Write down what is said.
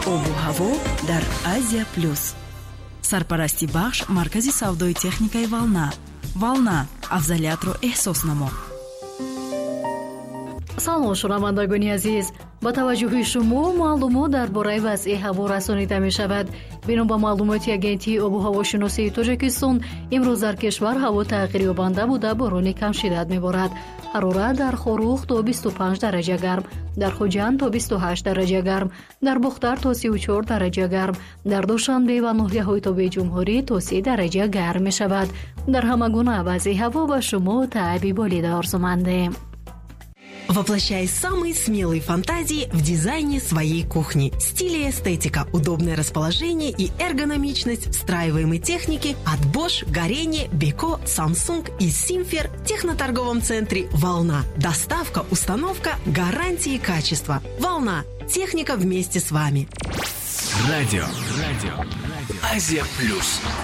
обу ҳаво дар Азия плюс. Сарпарасти бахш маркази савдои техникаи Волна. Волна, афзалиятро эҳсос намо. салом шунавандагони азиз, ба таваҷҷӯҳи шумо маълумот дар бораи вазъи ҳаво расонида мешавад. бино ба маълумоти агентии обу ҳавошиносии Тоҷикистон, имрӯз дар кишвар ҳаво тағйирёбанда буда, борони кам шиддат меборад. ҳарорат дар Хорух то 25 дараҷа гарм, дар Хуҷанд то 28 дараҷа гарм, дар Бухтар то 34 дараҷа гарм, дар Душанбе ва ноҳияҳои Тобиҷумҳурӣ то 30 дараҷа гарм мешавад. дар ҳама гуна вазъи ҳаво ба шумо таъби болида орзумандем. Воплощай самые смелые фантазии в дизайне своей кухни. Стиль и эстетика, удобное расположение и эргономичность встраиваемой техники от Bosch, Горение, Beko, Samsung и Simfer в техноторговом центре «Волна». Доставка, установка, гарантии качества. «Волна». Техника вместе с вами. Радио. Азия плюс.